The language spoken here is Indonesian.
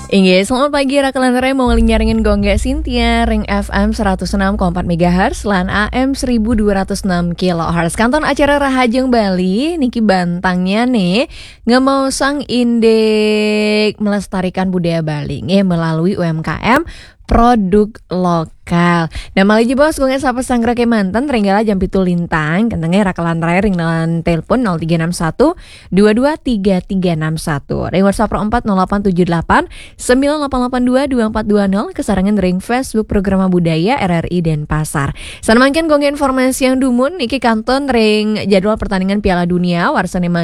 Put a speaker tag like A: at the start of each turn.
A: Inggih, selamat pagi Rakalan Ray mau nyaringin gongga Cynthia Ring FM 106,4 MHz lan AM 1206 kHz. Kanton acara Rahajeng Bali niki bantangnya nih nggak mau sang indek melestarikan budaya Bali nggih melalui UMKM produk lokal. Nah malih bos gue sapa sanggra ke mantan renggala jam pitu lintang kentengnya Rakalan Ray ring lan telepon 0361 223361 ring WhatsApp 40878 9882 2420 kesarangan ring Facebook Program Budaya RRI Denpasar. Sanamangkan gongga informasi yang dumun iki kanton ring jadwal pertandingan Piala Dunia warsane